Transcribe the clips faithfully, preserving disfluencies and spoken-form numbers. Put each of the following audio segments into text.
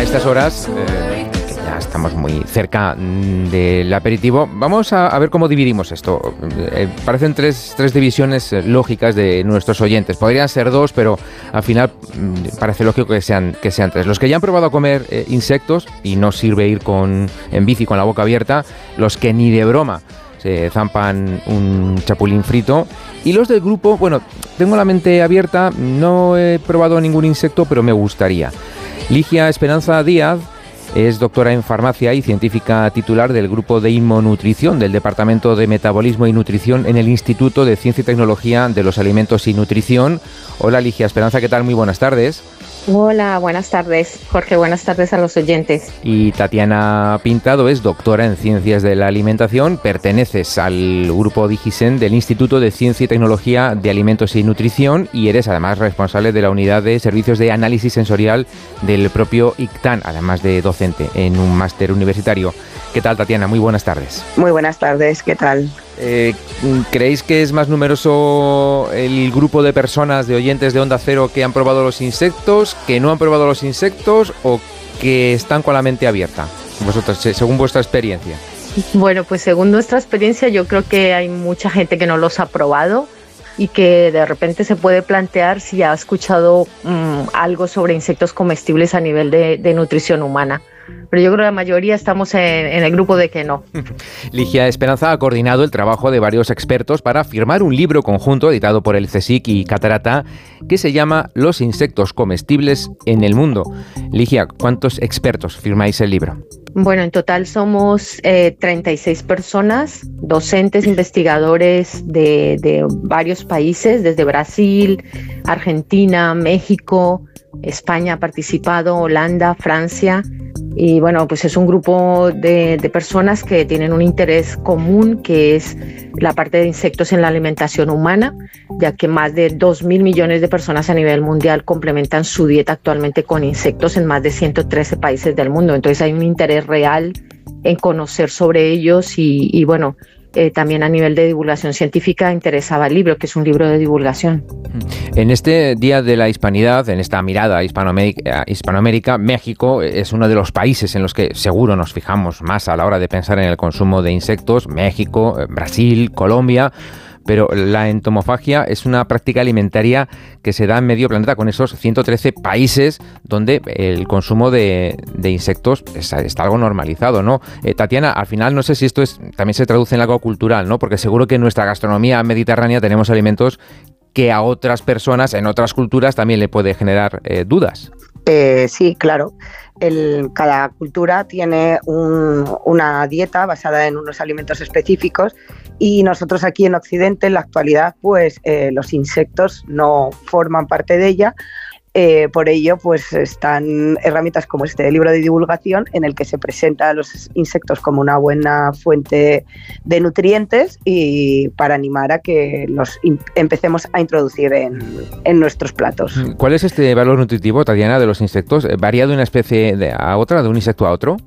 estas horas, eh, que ya estamos muy cerca del aperitivo, vamos a, a ver cómo dividimos esto. Eh, parecen tres, tres divisiones lógicas de nuestros oyentes. Podrían ser dos, pero al final mm, parece lógico que sean, que sean tres. Los que ya han probado a comer eh, insectos, y no sirve ir con, en bici con la boca abierta, los que ni de broma se zampan un chapulín frito, y los del grupo, bueno, tengo la mente abierta, no he probado ningún insecto, pero me gustaría. Ligia Esperanza Díaz es doctora en farmacia y científica titular del grupo de inmunonutrición del Departamento de Metabolismo y Nutrición en el Instituto de Ciencia y Tecnología de los Alimentos y Nutrición. Hola Ligia Esperanza, ¿qué tal? Muy buenas tardes. Hola, buenas tardes, Jorge, buenas tardes a los oyentes. Y Tatiana Pintado es doctora en Ciencias de la Alimentación, perteneces al grupo Digisen del Instituto de Ciencia y Tecnología de Alimentos y Nutrición y eres además responsable de la unidad de servicios de análisis sensorial del propio ICTAN, además de docente en un máster universitario. ¿Qué tal, Tatiana? Muy buenas tardes. Muy buenas tardes, ¿qué tal? Eh, ¿Creéis que es más numeroso el grupo de personas, de oyentes de Onda Cero que han probado los insectos, que no han probado los insectos o que están con la mente abierta? Vosotros, según vuestra experiencia. Bueno, pues según nuestra experiencia yo creo que hay mucha gente que no los ha probado y que de repente se puede plantear si ha escuchado mmm, algo sobre insectos comestibles a nivel de, de nutrición humana. Pero yo creo que la mayoría estamos en, en el grupo de que no. Ligia Esperanza ha coordinado el trabajo de varios expertos para firmar un libro conjunto editado por el CSIC y Catarata que se llama Los insectos comestibles en el mundo. Ligia, ¿cuántos expertos firmáis el libro? Bueno, en total somos eh, treinta y seis personas, docentes, investigadores de, de varios países, desde Brasil, Argentina, México, España ha participado, Holanda, Francia. Y bueno, pues es un grupo de, de personas que tienen un interés común, que es la parte de insectos en la alimentación humana, ya que más de dos mil millones de personas a nivel mundial complementan su dieta actualmente con insectos en más de ciento trece países del mundo. Entonces hay un interés real en conocer sobre ellos y, y bueno, eh, también a nivel de divulgación científica interesaba el libro, que es un libro de divulgación. En este Día de la Hispanidad, en esta mirada Hispanoamérica, Hispanoamérica, México es uno de los países en los que seguro nos fijamos más a la hora de pensar en el consumo de insectos. México, Brasil, Colombia. Pero la entomofagia es una práctica alimentaria que se da en medio planeta con esos ciento trece países donde el consumo de, de insectos está, está algo normalizado, ¿no? Eh, Tatiana, al final no sé si esto es, también se traduce en algo cultural, ¿no? Porque seguro que en nuestra gastronomía mediterránea tenemos alimentos que a otras personas, en otras culturas, también le puede generar eh, dudas. Eh, sí, claro. El, cada cultura tiene un, una dieta basada en unos alimentos específicos y nosotros aquí en Occidente, en la actualidad, pues eh, los insectos no forman parte de ella. Eh, por ello, pues están herramientas como este libro de divulgación en el que se presenta a los insectos como una buena fuente de nutrientes y para animar a que los in- empecemos a introducir en, en nuestros platos. ¿Cuál es este valor nutritivo, Tatiana, de los insectos? ¿Varía de una especie de a otra, de un insecto a otro?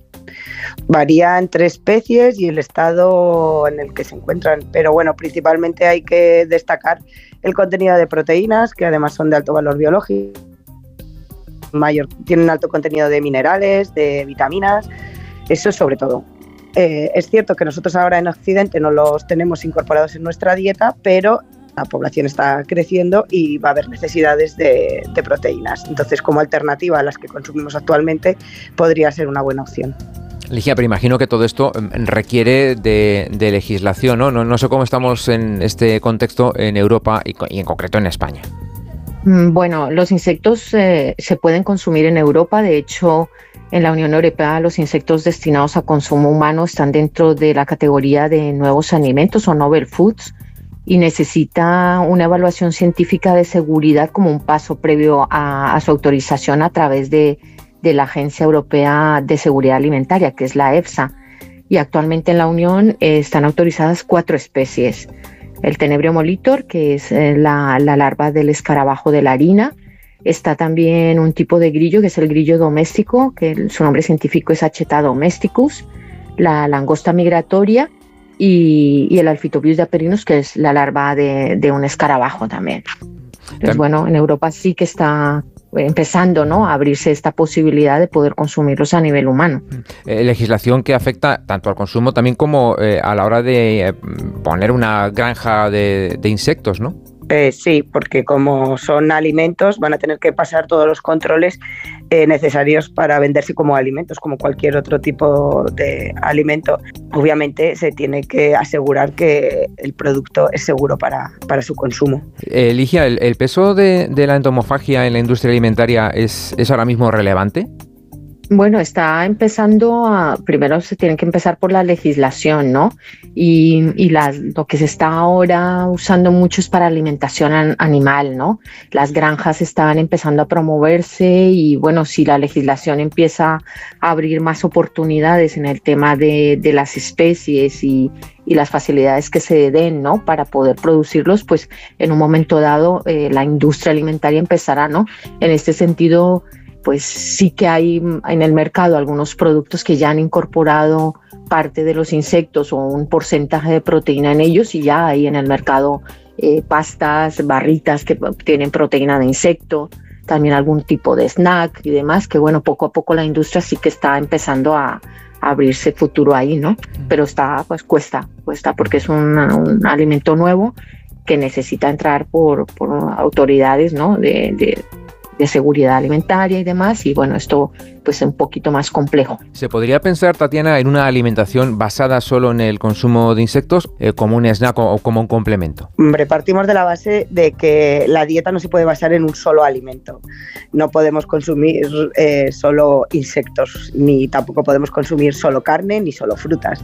Varía entre especies y el estado en el que se encuentran, pero bueno, principalmente hay que destacar el contenido de proteínas, que además son de alto valor biológico, mayor, tienen alto contenido de minerales, de vitaminas, eso sobre todo. Eh, es cierto que nosotros ahora en Occidente no los tenemos incorporados en nuestra dieta, pero la población está creciendo y va a haber necesidades de, de proteínas. Entonces, como alternativa a las que consumimos actualmente, podría ser una buena opción. Ligia, pero imagino que todo esto requiere de, de legislación, ¿no? ¿no? No sé cómo estamos en este contexto en Europa y, y en concreto en España. Bueno, los insectos eh, se pueden consumir en Europa. De hecho, en la Unión Europea los insectos destinados a consumo humano están dentro de la categoría de nuevos alimentos o novel foods y necesita una evaluación científica de seguridad como un paso previo a, a su autorización a través de de la Agencia Europea de Seguridad Alimentaria, que es la EFSA, y actualmente en la Unión eh, están autorizadas cuatro especies. El Tenebrio molitor, que es eh, la, la larva del escarabajo de la harina. Está también un tipo de grillo, que es el grillo doméstico, que el, su nombre científico es Acheta domesticus, la langosta migratoria y, y el Alphitobius diaperinus, que es la larva de, de un escarabajo también. Entonces, bueno, en Europa sí que está empezando, ¿no?, a abrirse esta posibilidad de poder consumirlos a nivel humano. Eh, legislación que afecta tanto al consumo también como eh, a la hora de eh, poner una granja de, de insectos, ¿no? Eh, sí, porque como son alimentos van a tener que pasar todos los controles eh, necesarios para venderse como alimentos, como cualquier otro tipo de alimento. Obviamente se tiene que asegurar que el producto es seguro para, para su consumo. Eh, Ligia, ¿el, el peso de, de la entomofagia en la industria alimentaria es, es ahora mismo relevante? Bueno, está empezando a, primero se tiene que empezar por la legislación, ¿no? Y, y las, lo que se está ahora usando mucho es para alimentación an, animal, ¿no? Las granjas están empezando a promoverse y bueno, si la legislación empieza a abrir más oportunidades en el tema de, de las especies y, y las facilidades que se den, ¿no?, para poder producirlos, pues en un momento dado eh, la industria alimentaria empezará, ¿no? En este sentido, pues sí que hay en el mercado algunos productos que ya han incorporado parte de los insectos o un porcentaje de proteína en ellos, y ya hay en el mercado eh, pastas, barritas que tienen proteína de insecto, también algún tipo de snack y demás, que bueno, poco a poco la industria sí que está empezando a, a abrirse futuro ahí, ¿no? Pero está, pues cuesta, cuesta porque es un, un alimento nuevo que necesita entrar por, por autoridades, ¿no?, de, de de seguridad alimentaria y demás, y bueno, esto pues es un poquito más complejo. ¿Se podría pensar, Tatiana, en una alimentación basada solo en el consumo de insectos eh, como un snack o como un complemento? Hombre, partimos de la base de que la dieta no se puede basar en un solo alimento. No podemos consumir eh, solo insectos, ni tampoco podemos consumir solo carne, ni solo frutas.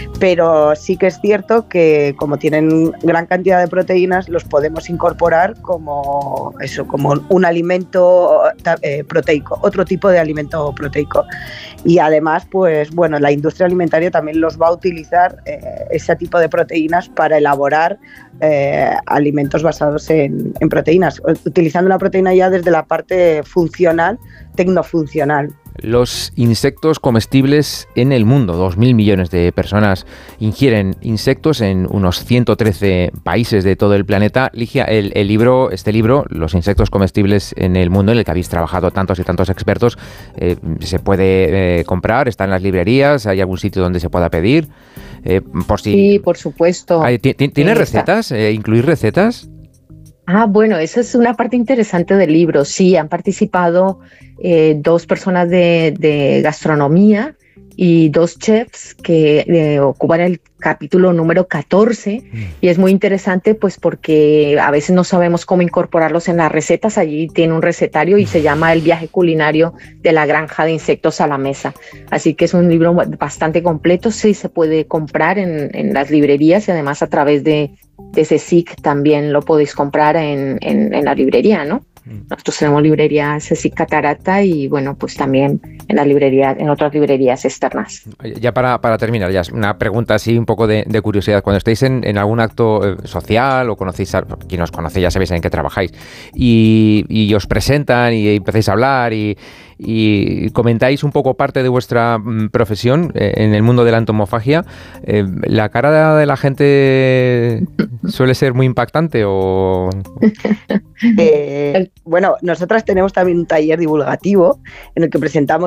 Pero sí que es cierto que como tienen gran cantidad de proteínas, los podemos incorporar como eso, como un alimento eh, proteico, otro tipo de alimento proteico. Y además, pues bueno, la industria alimentaria también los va a utilizar eh, ese tipo de proteínas para elaborar eh, alimentos basados en, en proteínas, utilizando una proteína ya desde la parte funcional, tecnofuncional. Los insectos comestibles en el mundo. dos mil millones de personas ingieren insectos en unos ciento trece países de todo el planeta. Ligia, el, el libro, este libro, Los insectos comestibles en el mundo, en el que habéis trabajado tantos y tantos expertos, eh, ¿se puede eh, comprar? ¿Está en las librerías? ¿Hay algún sitio donde se pueda pedir? Eh, por si... Sí, por supuesto. ¿Tiene recetas? Eh, ¿Incluir recetas? Ah, bueno, esa es una parte interesante del libro. Sí, han participado eh, dos personas de, de gastronomía y dos chefs que eh, ocupan el capítulo número catorce, mm. y es muy interesante pues porque a veces no sabemos cómo incorporarlos en las recetas. Allí tiene un recetario y se llama El viaje culinario de la granja de insectos a la mesa. Así que es un libro bastante completo, sí se puede comprar en, en las librerías y además a través de, de CSIC también lo podéis comprar en, en, en la librería, ¿no? Nosotros tenemos librería CSIC Catarata y bueno, pues también en la librería, en otras librerías externas. Ya para, para terminar, ya una pregunta así un poco de, de curiosidad. Cuando estáis en, en algún acto social o conocéis, a, quien os conoce ya sabéis en qué trabajáis, y, y os presentan y empezáis a hablar y, y comentáis un poco parte de vuestra profesión eh, en el mundo de la entomofagia, eh, ¿la cara de la gente suele ser muy impactante o...? Eh, bueno, nosotras tenemos también un taller divulgativo en el que presentamos